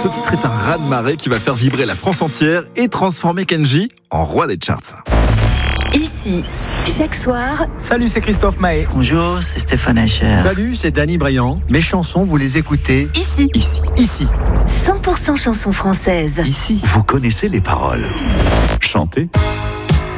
Ce titre est un raz-de-marée qui va faire vibrer la France entière et transformer Kenji en roi des charts. Ici, chaque soir. Salut, c'est Christophe Maé. Bonjour, c'est Stéphane Echer. Salut, c'est Danny Briand. Mes chansons, vous les écoutez Ici. Ici. 100% chansons françaises. Ici. Vous connaissez les paroles. Chantez.